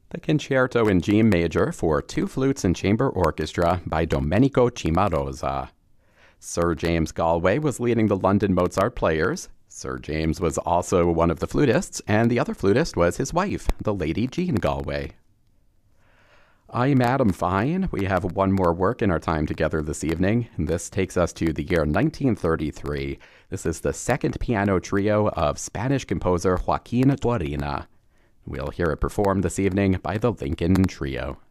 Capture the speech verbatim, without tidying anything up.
The Concerto in G Major for Two Flutes and Chamber Orchestra by Domenico Cimarosa. Sir James Galway was leading the London Mozart Players. Sir James was also one of the flutists, and the other flutist was his wife, the Lady Jean Galway. I'm Adam Fine. We have one more work in our time together this evening, and this takes us to the year nineteen thirty-three. This is the second piano trio of Spanish composer Joaquin Turina. We'll hear it performed this evening by the Lincoln Trio.